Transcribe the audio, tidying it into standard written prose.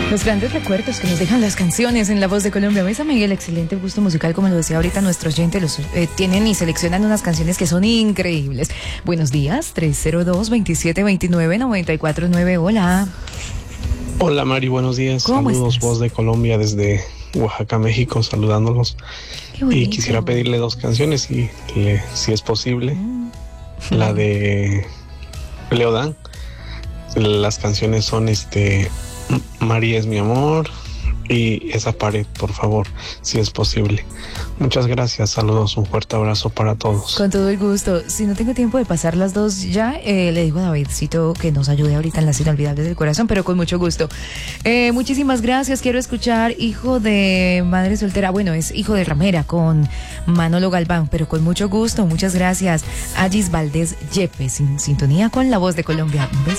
Los grandes recuerdos que nos dejan las canciones en La Voz de Colombia. ¿Ves, Miguel? Excelente gusto musical, como lo decía ahorita nuestro oyente. Los tienen y seleccionan unas canciones que son increíbles. Buenos días, 302-2729-949. Hola. Hola, Mari, buenos días. Saludos, Voz de Colombia desde Oaxaca, México, saludándolos. Y quisiera pedirle dos canciones, si es posible. La de Leodán. Las canciones son María es mi amor y Esa pared, por favor, si es posible. Muchas gracias, saludos, un fuerte abrazo para todos. Con todo el gusto. Si no tengo tiempo de pasar las dos ya, le digo a Davidcito que nos ayude ahorita en las inolvidables del corazón, pero con mucho gusto. Muchísimas gracias. Quiero escuchar Hijo de Madre Soltera. Bueno, es Hijo de Ramera con Manolo Galván, pero con mucho gusto. Muchas gracias. Agis Valdés Yepes, en sintonía con La Voz de Colombia.